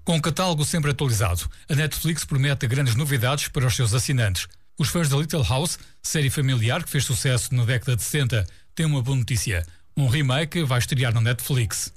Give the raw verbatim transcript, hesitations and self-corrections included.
Com o catálogo sempre atualizado, a Netflix promete grandes novidades para os seus assinantes. Os fãs da Little House, série familiar que fez sucesso na década de setenta, têm uma boa notícia. Um remake vai estrear na Netflix.